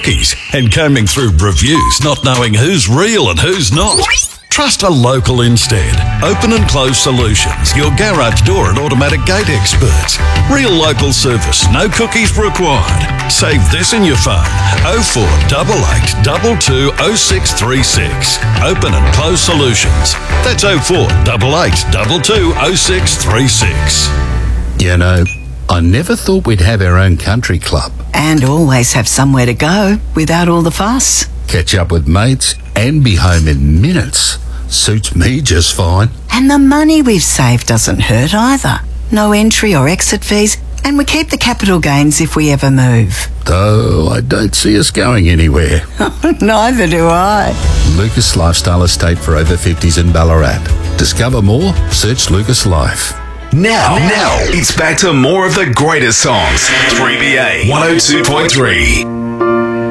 cookies and combing through reviews not knowing who's real and who's not? Trust a local instead. Open and Close Solutions, your garage door and automatic gate experts. Real local service, no cookies required. Save this in your phone. 0488 22 0636. Open and Close Solutions. That's 0488 22 0636. You know, I never thought we'd have our own country club. And always have somewhere to go without all the fuss. Catch up with mates and be home in minutes. Suits me just fine. And the money we've saved doesn't hurt either. No entry or exit fees, and we keep the capital gains if we ever move. Though I don't see us going anywhere. Neither do I. Lucas Lifestyle Estate for over 50s in Ballarat. Discover more, search Lucas Life. Now, it's back to more of the greatest songs. 3BA 102.3.